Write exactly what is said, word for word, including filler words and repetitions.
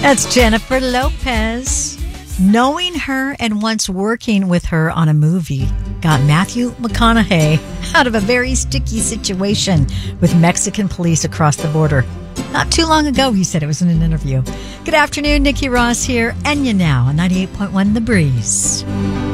That's Jennifer Lopez. Knowing her and once working with her on a movie got Matthew McConaughey out of a very sticky situation with Mexican police across the border. Not too long ago, he said. It was in an interview. Good afternoon, Nikki Ross here, and you now on ninety-eight point one The Breeze.